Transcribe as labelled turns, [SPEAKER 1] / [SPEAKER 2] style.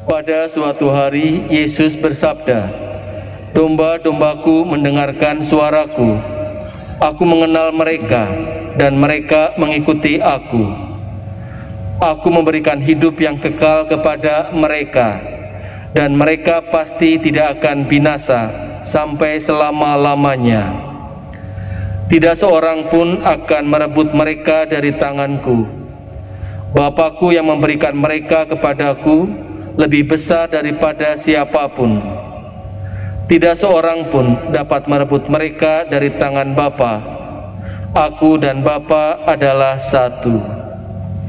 [SPEAKER 1] Pada suatu hari Yesus bersabda, "Domba-dombaku mendengarkan suaraku. Aku mengenal mereka dan mereka mengikuti aku. Aku memberikan hidup yang kekal kepada mereka, dan mereka pasti tidak akan binasa sampai selama-lamanya. Tidak seorang pun akan merebut mereka dari tanganku. Bapa-Ku yang memberikan mereka kepadaku lebih besar daripada siapapun. Tidak seorang pun dapat merebut mereka dari tangan Bapa. Aku dan Bapa adalah satu."